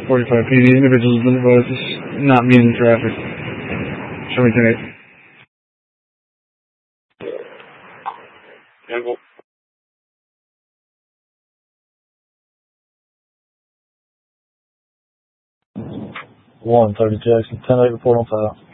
45 PD. Individuals been advised is not being in traffic. Show me tonight. Cancel. 130 Jackson, 10-8 report on file.